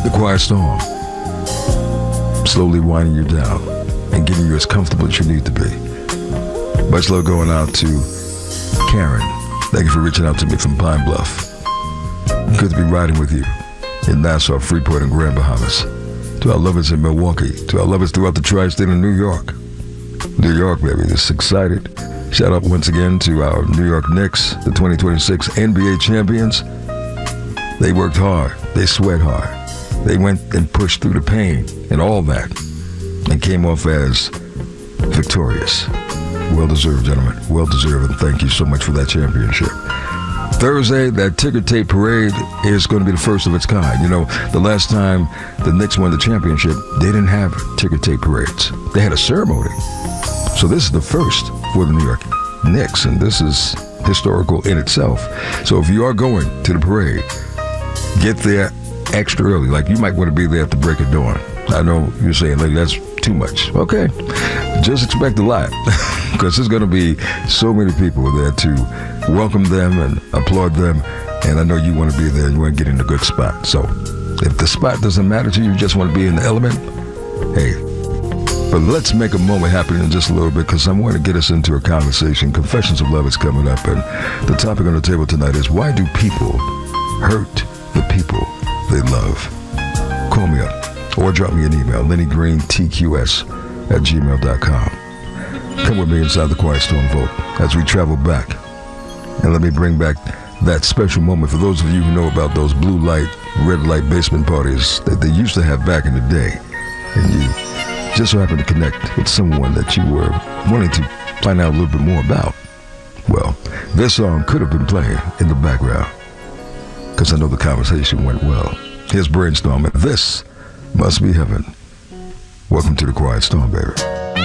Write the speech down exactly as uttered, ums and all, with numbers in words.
The Quiet Storm. Slowly winding you down and getting you as comfortable as you need to be. Much love going out to Karen. Thank you for reaching out to me from Pine Bluff. Good to be riding with you in Nassau, Freeport, and Grand Bahamas. To our lovers in Milwaukee. To our lovers throughout the tri-state of New York. New York, baby, just excited. Shout out once again to our New York Knicks, the twenty twenty-six N B A champions. They worked hard. They sweat hard. They went and pushed through the pain and all that and came off as victorious. Well-deserved, gentlemen. Well-deserved, and thank you so much for that championship. Thursday, that ticker tape parade is going to be the first of its kind. You know, the last time the Knicks won the championship, they didn't have ticker tape parades. They had a ceremony. So this is the first for the New York Knicks, and this is historical in itself. So if you are going to the parade, get there extra early. Like, you might want to be there at the break of dawn. I know you're saying, lady, that's too much. Okay, just expect a lot, because there's going to be so many people there to welcome them and applaud them, and I know you want to be there and you want to get in a good spot. So if the spot doesn't matter to you, you just want to be in the element, hey, but let's make a moment happen in just a little bit, because I want to get us into a conversation. Confessions of Love is coming up, and the topic on the table tonight is, why do people hurt the people they love? Call me up or drop me an email, Lenny Green T Q S at gmail dot com. Come with me inside the Quiet Storm Vault as we travel back. And let me bring back that special moment for those of you who know about those blue light, red light basement parties that they used to have back in the day. And you just so happen to connect with someone that you were wanting to find out a little bit more about. Well, this song could have been playing in the background, because I know the conversation went well. Here's Brainstorm, and this must be heaven. Welcome to the Quiet Storm, baby.